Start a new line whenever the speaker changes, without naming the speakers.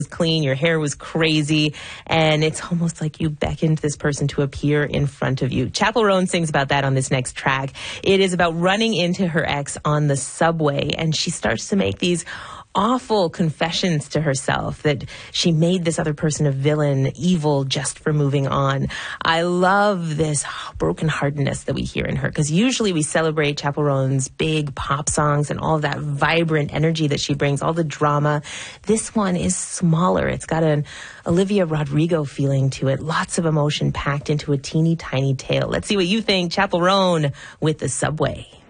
clean, your hair was crazy, and it's almost like you beckoned this person to appear in front of you. Chappell Roan sings about that on this next track. It is about running into her ex on the subway, and she starts to make these awful confessions to herself that she made this other person a villain, evil, just for moving on. I love this brokenheartedness that we hear in her, because usually we celebrate Chappell Roan's big pop songs and all of that vibrant energy that she brings, all the drama. This one is smaller. It's got an Olivia Rodrigo feeling to it. Lots of emotion packed into a teeny tiny tale. Let's see what you think. Chappell Roan with The Subway.